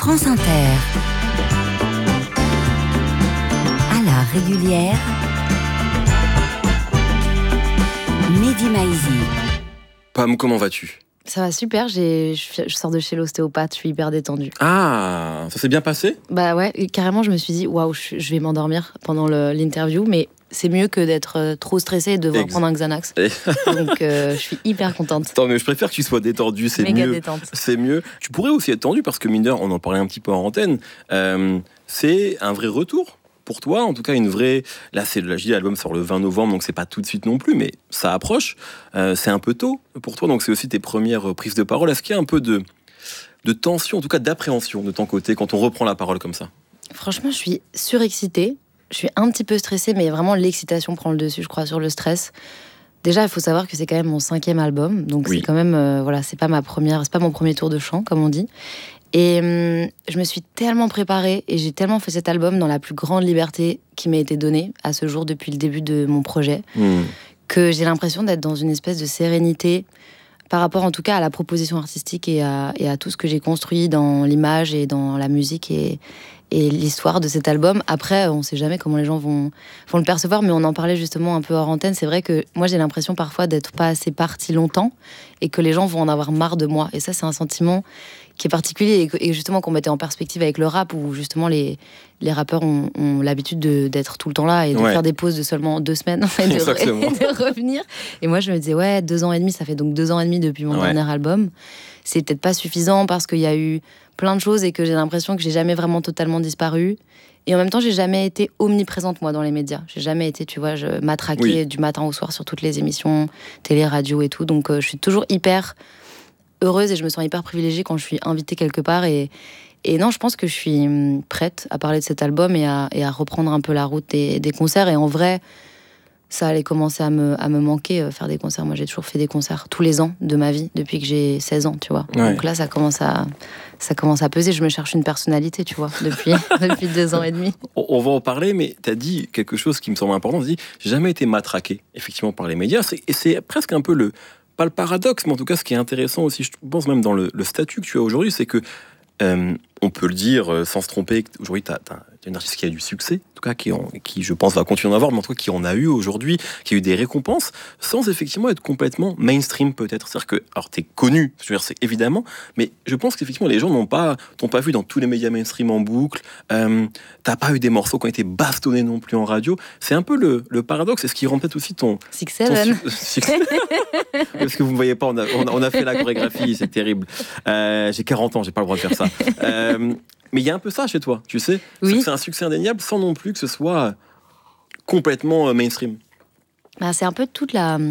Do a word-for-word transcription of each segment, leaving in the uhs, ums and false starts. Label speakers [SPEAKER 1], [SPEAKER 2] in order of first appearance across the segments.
[SPEAKER 1] France Inter. À la régulière, Mehdi Maizi.
[SPEAKER 2] Pam, comment vas-tu ?
[SPEAKER 3] Ça va super, j'ai, je, je sors de chez l'ostéopathe, je suis hyper détendue.
[SPEAKER 2] Ah, ça s'est bien passé ?
[SPEAKER 3] Bah ouais, carrément, je me suis dit, waouh, je, je vais m'endormir pendant le, l'interview, mais c'est mieux que d'être trop stressée et de devoir Ex- prendre un Xanax. Donc, euh, je suis hyper contente.
[SPEAKER 2] Attends, mais je préfère que tu sois détendue, c'est
[SPEAKER 3] Méga
[SPEAKER 2] mieux.
[SPEAKER 3] détente.
[SPEAKER 2] C'est mieux. Tu pourrais aussi être tendue parce que, mine de rien, on en parlait un petit peu en antenne, euh, c'est un vrai retour. Pour toi, en tout cas, une vraie... Là, c'est là, je dis, l'album sort le vingt novembre, donc c'est pas tout de suite non plus, mais ça approche. Euh, c'est un peu tôt pour toi, donc c'est aussi tes premières prises de parole. Est-ce qu'il y a un peu de, de tension, en tout cas d'appréhension de ton côté, quand on reprend la parole comme ça ?
[SPEAKER 3] Franchement, je suis surexcitée. Je suis un petit peu stressée, mais vraiment, l'excitation prend le dessus, je crois, sur le stress. Déjà, il faut savoir que c'est quand même mon cinquième album, donc oui. c'est quand même... Euh, voilà, c'est pas ma première... C'est pas mon premier tour de chant, comme on dit. Et hum, je me suis tellement préparée et j'ai tellement fait cet album dans la plus grande liberté qui m'a été donnée à ce jour depuis le début de mon projet, mmh. que j'ai l'impression d'être dans une espèce de sérénité par rapport en tout cas à la proposition artistique et à, et à tout ce que j'ai construit dans l'image et dans la musique et, et l'histoire de cet album. Après, on sait jamais comment les gens vont, vont le percevoir, mais on en parlait justement un peu hors antenne. C'est vrai que moi j'ai l'impression parfois d'être pas assez partie longtemps et que les gens vont en avoir marre de moi. Et ça, c'est un sentiment qui est particulier et justement qu'on mettait en perspective avec le rap où justement les, les rappeurs ont, ont l'habitude de, d'être tout le temps là et de ouais. faire des pauses de seulement deux semaines et de, re- de revenir. Et moi je me disais ouais, deux ans et demi, ça fait donc deux ans et demi depuis mon ouais. dernier album. C'est peut-être pas suffisant parce qu'il y a eu plein de choses et que j'ai l'impression que j'ai jamais vraiment totalement disparu. Et en même temps, j'ai jamais été omniprésente, moi, dans les médias. J'ai jamais été, tu vois, je matraquais oui. du matin au soir sur toutes les émissions, télé, radio et tout. Donc euh, je suis toujours hyper heureuse et je me sens hyper privilégiée quand je suis invitée quelque part et, et non, je pense que je suis prête à parler de cet album et à, et à reprendre un peu la route des, des concerts et en vrai ça allait commencer à me, à me manquer euh, faire des concerts. Moi j'ai toujours fait des concerts tous les ans de ma vie depuis que j'ai seize ans, tu vois. Ouais. Donc là ça commence à ça commence à peser, je me cherche une personnalité, tu vois, depuis, depuis deux ans et demi.
[SPEAKER 2] On va en parler, mais tu as dit quelque chose qui me semble important, tu as dit j'ai jamais été matraqué effectivement par les médias c'est, et c'est presque un peu le pas le paradoxe, mais en tout cas, ce qui est intéressant aussi, je pense même dans le, le statut que tu as aujourd'hui, c'est que euh, on peut le dire euh, sans se tromper. Aujourd'hui, tu as une artiste qui a du succès, en tout cas, qui, en, qui je pense va continuer à en avoir, mais en tout cas, qui en a eu aujourd'hui, qui a eu des récompenses, sans effectivement être complètement mainstream, peut-être. C'est-à-dire que, alors, t'es connu, je veux dire, c'est évidemment, mais je pense qu'effectivement, les gens n'ont pas, t'ont pas vu dans tous les médias mainstream en boucle. Euh, t'as pas eu des morceaux qui ont été bastonnés non plus en radio. C'est un peu le, le paradoxe, c'est ce qui rend peut-être aussi ton
[SPEAKER 3] Six Seven.
[SPEAKER 2] Su- Parce que vous ne voyez pas, on a, on a, on a fait la chorégraphie, c'est terrible. Euh, j'ai quarante ans, j'ai pas le droit de faire ça. Euh, mais il y a un peu ça chez toi, tu sais. Oui. C'est, que c'est un succès indéniable sans non plus que ce soit complètement mainstream.
[SPEAKER 3] Bah, c'est un peu toute la,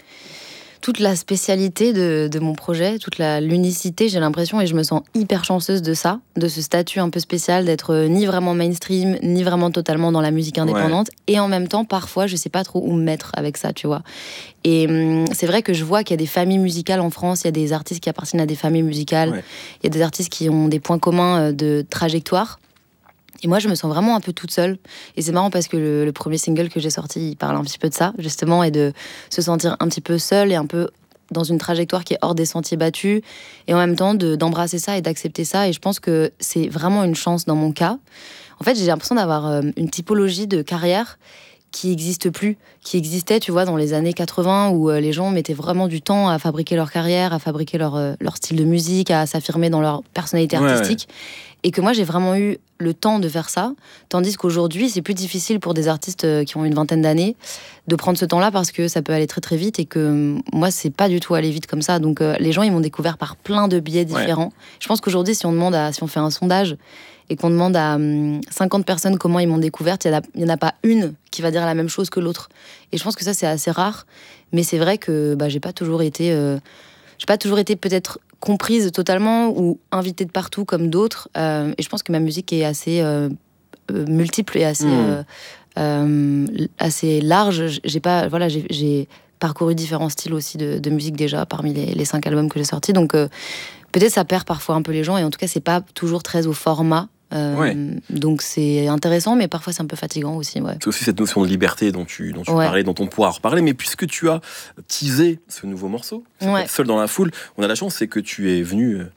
[SPEAKER 3] toute la spécialité de, de mon projet, toute la, l'unicité, j'ai l'impression, et je me sens hyper chanceuse de ça, de ce statut un peu spécial, d'être ni vraiment mainstream, ni vraiment totalement dans la musique indépendante. Ouais. Et en même temps, parfois, je sais pas trop où me mettre avec ça, tu vois. Et hum, c'est vrai que je vois qu'il y a des familles musicales en France, il y a des artistes qui appartiennent à des familles musicales, ouais. il y a des artistes qui ont des points communs de trajectoire. Et moi, je me sens vraiment un peu toute seule. Et c'est marrant parce que le, le premier single que j'ai sorti, il parle un petit peu de ça, justement, et de se sentir un petit peu seule et un peu dans une trajectoire qui est hors des sentiers battus. Et en même temps, de, d'embrasser ça et d'accepter ça. Et je pense que c'est vraiment une chance dans mon cas. En fait, j'ai l'impression d'avoir une typologie de carrière qui n'existe plus, qui existait, tu vois, dans les années quatre-vingts, où euh, les gens mettaient vraiment du temps à fabriquer leur carrière, à fabriquer leur, euh, leur style de musique, à s'affirmer dans leur personnalité artistique. Ouais, ouais. Et que moi, j'ai vraiment eu le temps de faire ça, tandis qu'aujourd'hui, c'est plus difficile pour des artistes euh, qui ont une vingtaine d'années de prendre ce temps-là parce que ça peut aller très très vite et que euh, moi, c'est pas du tout aller vite comme ça. Donc, euh, les gens, ils m'ont découvert par plein de biais différents. Ouais. Je pense qu'aujourd'hui, si on demande à, si on fait un sondage et qu'on demande à hum, cinquante personnes comment ils m'ont découverte, il n'y en, en a pas une qui va dire la même chose que l'autre. Et je pense que ça, c'est assez rare. Mais c'est vrai que bah, j'ai pas toujours été... Euh, j'ai pas toujours été peut-être comprise totalement ou invitée de partout comme d'autres. Euh, et je pense que ma musique est assez euh, euh, multiple et assez, mmh. euh, euh, assez large. J'ai, pas, voilà, j'ai, j'ai parcouru différents styles aussi de, de musique déjà parmi les, les cinq albums que j'ai sortis. Donc euh, peut-être ça perd parfois un peu les gens. Et en tout cas, c'est pas toujours très au format. Euh, ouais. Donc c'est intéressant, mais parfois c'est un peu fatigant aussi. Ouais.
[SPEAKER 2] C'est aussi cette notion de liberté dont tu, dont tu
[SPEAKER 3] ouais.
[SPEAKER 2] parlais, dont on pourra reparler. Mais puisque tu as teasé ce nouveau morceau,
[SPEAKER 3] ouais.
[SPEAKER 2] Seul dans la foule, on a la chance, c'est que tu es venu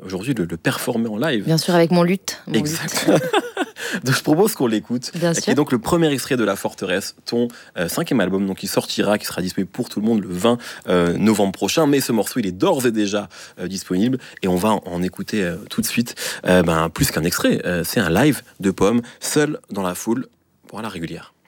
[SPEAKER 2] aujourd'hui le, le performer en live.
[SPEAKER 3] Bien sûr, avec mon luth. Mon
[SPEAKER 2] Exact. Luth. Donc je propose qu'on l'écoute.
[SPEAKER 3] Bien
[SPEAKER 2] qui
[SPEAKER 3] sûr.
[SPEAKER 2] est donc le premier extrait de La Forteresse, ton euh, cinquième album, donc qui sortira, qui sera disponible pour tout le monde le vingt euh, novembre prochain. Mais ce morceau, il est d'ores et déjà euh, disponible et on va en, en écouter euh, tout de suite. Euh, ben, plus qu'un extrait, euh, c'est un live de Pomme, seul dans la foule, pour à la régulière.